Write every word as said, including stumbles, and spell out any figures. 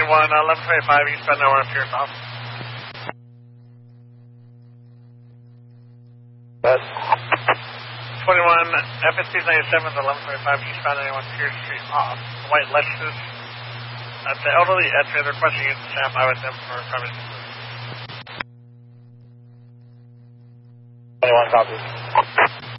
twenty-one, uh, eleven twenty-five, eastbound Nowhere, Pierce off. But twenty-one, F S T ninety-seven, eleven twenty-five, eastbound ninety-one, Pierce Street off. White Lexus. At the elderly entry, they're requesting you to stand by with them for private. twenty-one, copy.